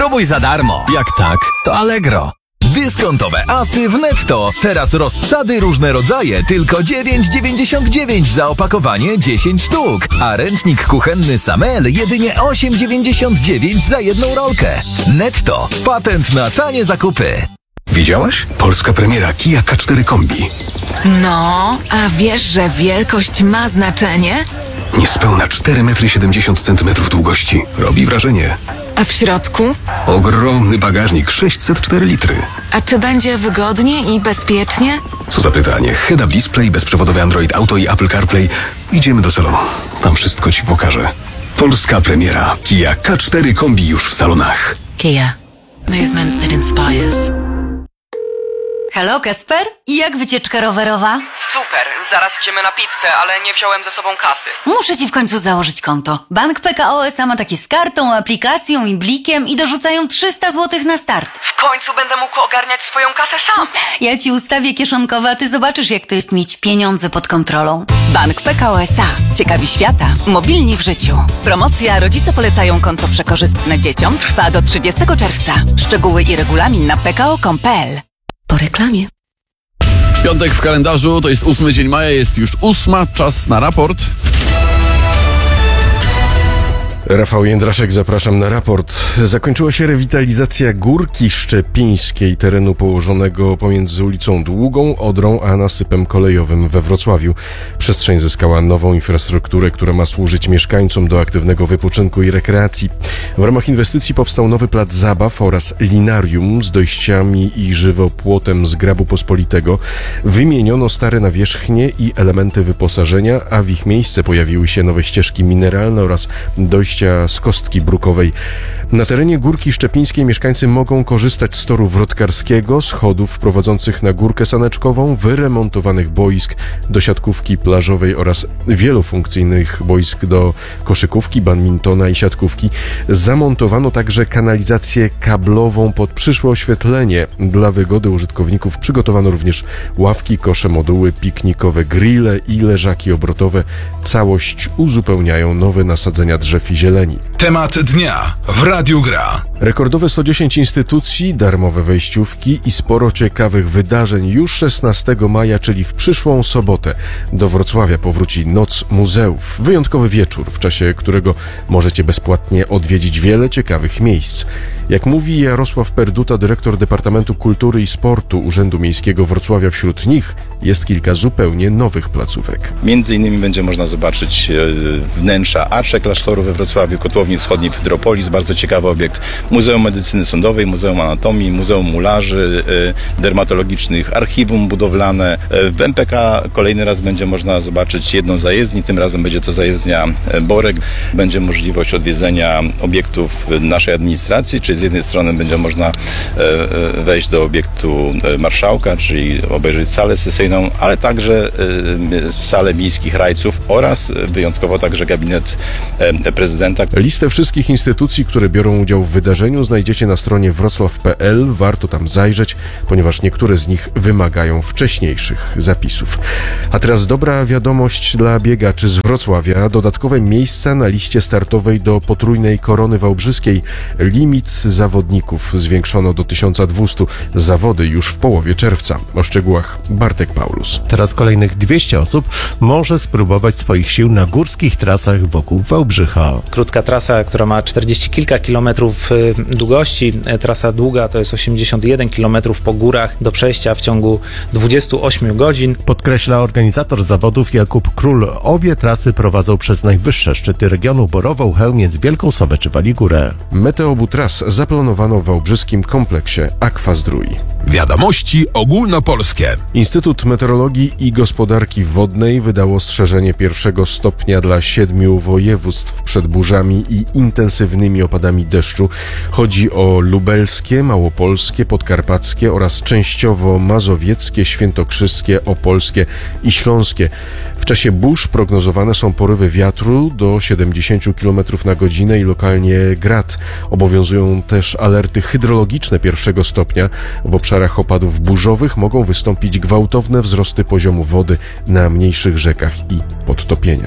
Próbuj za darmo. Jak tak, to Allegro. Dyskontowe asy w Netto. Teraz rozsady różne rodzaje, tylko 9,99 za opakowanie 10 sztuk. A ręcznik kuchenny Samel jedynie 8,99 za jedną rolkę. Netto. Patent na tanie zakupy. Widziałaś? Polska premiera Kia K4 Kombi. No, a wiesz, że wielkość ma znaczenie? Niespełna 4,70 m długości. Robi wrażenie. A w środku? Ogromny bagażnik, 604 litry. A czy będzie wygodnie i bezpiecznie? Co za pytanie. Head-up display, bezprzewodowy Android Auto i Apple CarPlay. Idziemy do salonu. Tam wszystko ci pokażę. Polska premiera Kia K4 Kombi już w salonach. Kia. Movement that inspires. Halo, Kacper? I jak wycieczka rowerowa? Super, zaraz idziemy na pizzę, ale nie wziąłem ze sobą kasy. Muszę ci w końcu założyć konto. Bank PKO SA ma takie z kartą, aplikacją i blikiem i dorzucają 300 zł na start. W końcu będę mógł ogarniać swoją kasę sam. Ja ci ustawię kieszonkowe, a ty zobaczysz, jak to jest mieć pieniądze pod kontrolą. Bank PKO SA. Ciekawi świata. Mobilni w życiu. Promocja Rodzice polecają konto przekorzystne dzieciom trwa do 30 czerwca. Szczegóły i regulamin na pko.com.pl. Po reklamie. Piątek w kalendarzu, to jest 8 dzień maja, jest już 8, czas na raport. Rafał Jędraszek, zapraszam na raport. Zakończyła się rewitalizacja Górki Szczepińskiej, terenu położonego pomiędzy ulicą Długą, Odrą, a nasypem kolejowym we Wrocławiu. Przestrzeń zyskała nową infrastrukturę, która ma służyć mieszkańcom do aktywnego wypoczynku i rekreacji. W ramach inwestycji powstał nowy plac zabaw oraz linarium z dojściami i żywopłotem z Grabu Pospolitego. Wymieniono stare nawierzchnie i elementy wyposażenia, a w ich miejsce pojawiły się nowe ścieżki mineralne oraz dojścia z Kostki Brukowej. Na terenie Górki Szczepińskiej mieszkańcy mogą korzystać z toru wrotkarskiego, schodów prowadzących na Górkę Saneczkową, wyremontowanych boisk do siatkówki plażowej oraz wielofunkcyjnych boisk do koszykówki, badmintona i siatkówki. Zamontowano także kanalizację kablową pod przyszłe oświetlenie. Dla wygody użytkowników przygotowano również ławki, kosze, moduły piknikowe, grille i leżaki obrotowe. Całość uzupełniają nowe nasadzenia drzew i zieleni. Temat dnia w Radiu Gra. Rekordowe 110 instytucji, darmowe wejściówki i sporo ciekawych wydarzeń. Już 16 maja, czyli w przyszłą sobotę, do Wrocławia powróci Noc Muzeów. Wyjątkowy wieczór, w czasie którego możecie bezpłatnie odwiedzić wiele ciekawych miejsc. Jak mówi Jarosław Perduta, dyrektor Departamentu Kultury i Sportu Urzędu Miejskiego Wrocławia, wśród nich jest kilka zupełnie nowych placówek. Między innymi będzie można zobaczyć wnętrza Arsze Klasztoru we Wrocławiu, Kotłowni Wschodniej w Hydropolis, bardzo ciekawy obiekt, Muzeum Medycyny Sądowej, Muzeum Anatomii, Muzeum Mularzy Dermatologicznych, archiwum budowlane. W MPK kolejny raz będzie można zobaczyć jedną zajezdnię, tym razem będzie to zajezdnia Borek. Będzie możliwość odwiedzenia obiektów naszej administracji, czyli z jednej strony będzie można wejść do obiektu marszałka, czyli obejrzeć salę sesyjną, ale także salę miejskich rajców oraz wyjątkowo także gabinet prezydenta. Listę wszystkich instytucji, które biorą udział w wydarzeniu, znajdziecie na stronie wroclaw.pl. Warto tam zajrzeć, ponieważ niektóre z nich wymagają wcześniejszych zapisów. A teraz dobra wiadomość dla biegaczy z Wrocławia. Dodatkowe miejsca na liście startowej do potrójnej Korony Wałbrzyskiej. Limit zawodników zwiększono do 1200. Zawody już w połowie czerwca. O szczegółach Bartek Paulus. Teraz kolejnych 200 osób może spróbować swoich sił na górskich trasach wokół Wałbrzycha. Krótka trasa, która ma 40 kilka kilometrów długości. Trasa długa to jest 81 kilometrów po górach do przejścia w ciągu 28 godzin. Podkreśla organizator zawodów Jakub Król. Obie trasy prowadzą przez najwyższe szczyty regionu Borową, Chełmiec, Wielką Sowę czy Waligórę. Metę obu tras zaplanowano w wałbrzyskim kompleksie Aqua-Zdrój. Wiadomości ogólnopolskie. Instytut Meteorologii i Gospodarki Wodnej wydał ostrzeżenie 1 stopnia dla 7 województw przed burzami i intensywnymi opadami deszczu. Chodzi o lubelskie, małopolskie, podkarpackie oraz częściowo mazowieckie, świętokrzyskie, opolskie i śląskie. W czasie burz prognozowane są porywy wiatru do 70 km na godzinę i lokalnie grad. Obowiązują też alerty hydrologiczne 1 stopnia. W obszarach opadów burzowych mogą wystąpić gwałtowne wzrosty poziomu wody na mniejszych rzekach i podtopienia.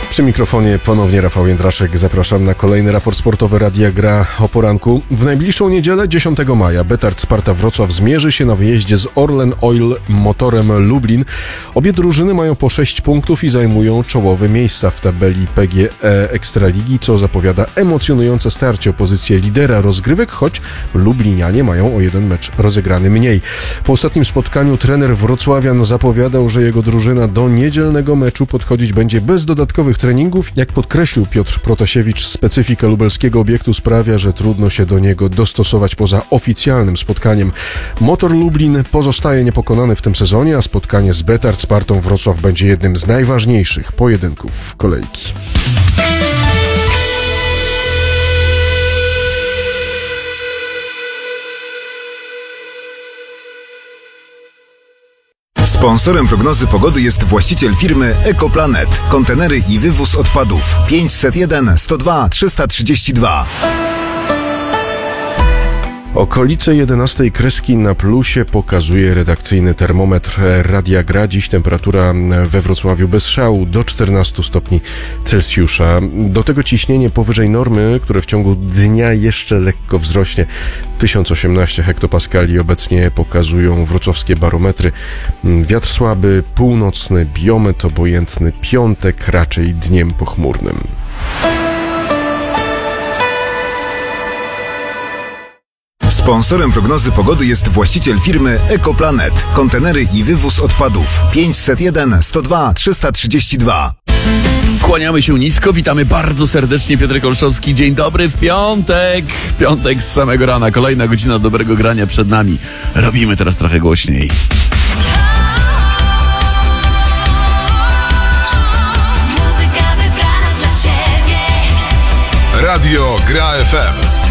Przy mikrofonie ponownie Rafał Jędraszek. Zapraszam na kolejny raport sportowy Radia Gra o poranku. W najbliższą niedzielę, 10 maja, Betard Sparta Wrocław zmierzy się na wyjeździe z Orlen Oil Motorem Lublin. Obie drużyny mają po 6 punktów i zajmują czołowe miejsca w tabeli PGE Ekstraligi, co zapowiada emocjonujące starcie o pozycję lidera rozgrywek, choć lublinianie mają o jeden mecz rozegrany mniej. Po ostatnim spotkaniu trener wrocławian zapowiadał, że jego drużyna do niedzielnego meczu podchodzić będzie bez dodatkowych treningów. Jak podkreślił Piotr Protasiewicz, specyfika lubelskiego obiektu sprawia, że trudno się do niego dostosować poza oficjalnym spotkaniem. Motor Lublin pozostaje niepokonany w tym sezonie, a spotkanie z Betard Spartą Wrocław będzie jednym z najważniejszych pojedynków kolejki. Sponsorem prognozy pogody jest właściciel firmy Ekoplanet. Kontenery i wywóz odpadów. 501 102 332. Okolice 11 kreski na plusie pokazuje redakcyjny termometr Radia Gra. Dziś temperatura we Wrocławiu bez szału do 14 stopni Celsjusza. Do tego ciśnienie powyżej normy, które w ciągu dnia jeszcze lekko wzrośnie. 1018 hektopaskali obecnie pokazują wrocławskie barometry. Wiatr słaby, północny, biometr obojętny, piątek raczej dniem pochmurnym. Sponsorem prognozy pogody jest właściciel firmy Ekoplanet. Kontenery i wywóz odpadów. 501 102 332. Kłaniamy się nisko, witamy bardzo serdecznie. Piotr Olszowski, dzień dobry w piątek. Piątek z samego rana, kolejna godzina dobrego grania przed nami. Robimy teraz trochę głośniej. Radio Gra FM.